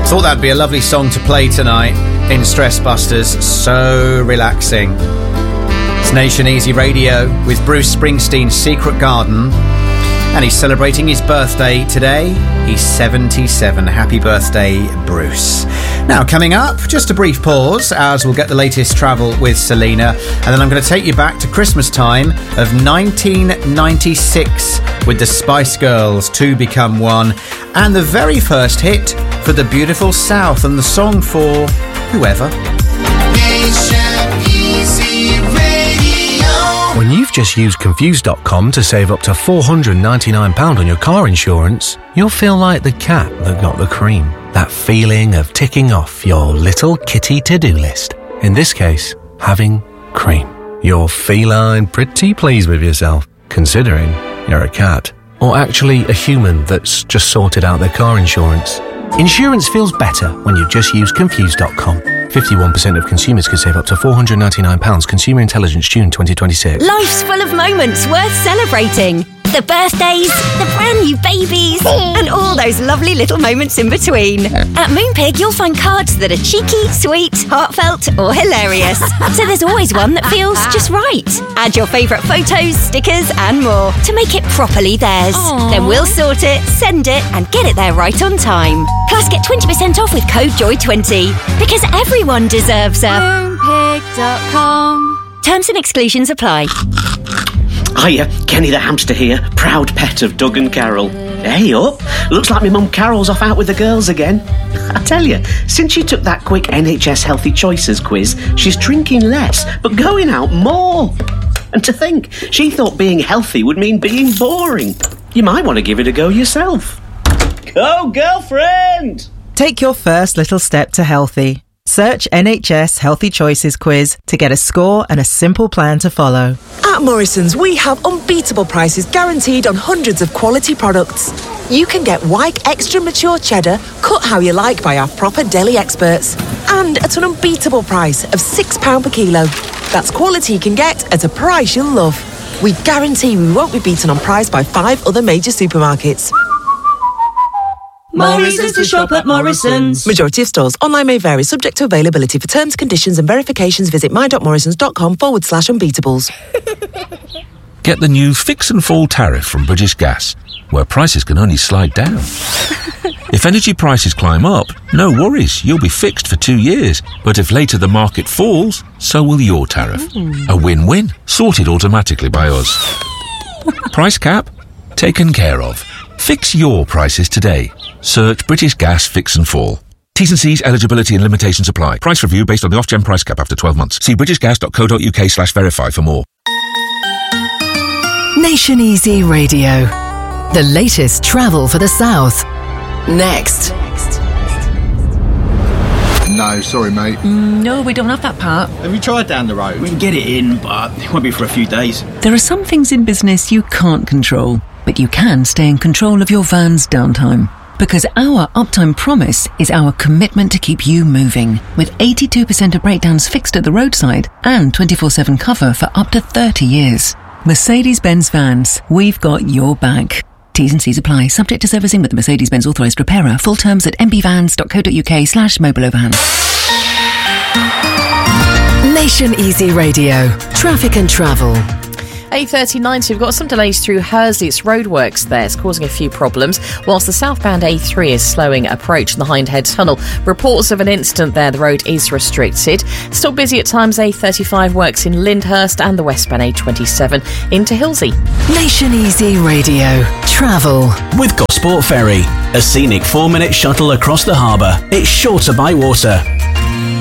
Thought that'd be a lovely song to play tonight in Stress Busters. So relaxing. It's Nation Easy Radio with Bruce Springsteen's Secret Garden. And he's celebrating his birthday today. He's 77. Happy birthday, Bruce. Now, coming up, just a brief pause as we'll get the latest travel with Selena. And then I'm going to take you back to Christmas time of 1996 with the Spice Girls, Two Become One. And the very first hit for the beautiful South and the song for whoever. When you've just used Confused.com to save up to £499 on your car insurance, you'll feel like the cat that got the cream. That feeling of ticking off your little kitty to-do list. In this case, having cream. You're feline pretty pleased with yourself, considering you're a cat. Or actually a human that's just sorted out their car insurance. Insurance feels better when you just use Confused.com. 51% of consumers could save up to £499. Consumer Intelligence, June 2026. Life's full of moments worth celebrating. The birthdays, the brand new babies, and all those lovely little moments in between. At Moonpig, you'll find cards that are cheeky, sweet, heartfelt, or hilarious. So there's always one that feels just right. Add your favourite photos, stickers, and more to make it properly theirs. Aww. Then we'll sort it, send it, and get it there right on time. Plus, get 20% off with code JOY20. Because everyone deserves a Moonpig.com. Terms and exclusions apply. Hiya, Kenny the hamster here, proud pet of Doug and Carol. Hey up, looks like my mum Carol's off out with the girls again. I tell you, since she took that quick NHS Healthy Choices quiz, she's drinking less, but going out more. And to think, she thought being healthy would mean being boring. You might want to give it a go yourself. Go, girlfriend! Take your first little step to healthy. Search NHS Healthy Choices quiz to get a score and a simple plan to follow. At Morrison's, we have unbeatable prices guaranteed on hundreds of quality products. You can get Wyke Extra Mature Cheddar, cut how you like by our proper deli experts. And at an unbeatable price of £6 per kilo. That's quality you can get at a price you'll love. We guarantee we won't be beaten on price by 5 other major supermarkets. More reasons to shop at Morrison's. Majority of stores. Online may vary, subject to availability. For terms, conditions and verifications, visit my.morrisons.com/unbeatables. Get the new Fix and Fall tariff from British Gas, where prices can only slide down. If energy prices climb up, no worries, you'll be fixed for 2 years. But if later the market falls, so will your tariff. A win-win, sorted automatically by us. Price cap? Taken care of. Fix your prices today. Search British Gas Fix and Fall. T's and C's, eligibility and limitations apply. Price review based on the Ofgem price cap after 12 months. See britishgas.co.uk/verify for more. Nation Easy Radio. The latest travel for the South. Next. No, sorry, mate. No, we don't have that part. Have you tried down the road? We can get it in, but it won't be for a few days. There are some things in business you can't control, but you can stay in control of your van's downtime. Because our uptime promise is our commitment to keep you moving, with 82% of breakdowns fixed at the roadside and 24/7 cover for up to 30 years. Mercedes-Benz Vans, we've got your back. T's and C's apply, subject to servicing with the Mercedes-Benz authorised repairer. Full terms at mbvans.co.uk/mobileoverhand. Nation Easy Radio. Traffic and travel. 8:39, so we've got some delays through Hursley. It's roadworks there. It's causing a few problems, whilst the southbound A3 is slowing approach in the Hindhead Tunnel. Reports of an incident there. The road is restricted. Still busy at times. A35 works in Lyndhurst and the westbound A27 into Hilsey. Nation Easy Radio. Travel. With Gosport Ferry, a scenic 4-minute shuttle across the harbour. It's shorter by water.